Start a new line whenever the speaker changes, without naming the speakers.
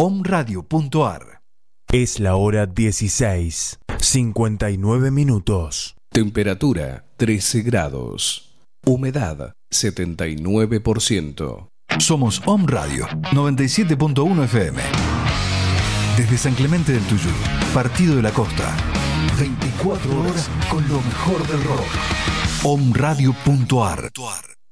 omradio.ar.
Es la hora 16:59.
Temperatura 13 grados. Humedad 79%.
Somos Om Radio 97.1 FM. Desde San Clemente del Tuyú, Partido de la Costa. 24 horas con lo mejor del rock. omradio.ar.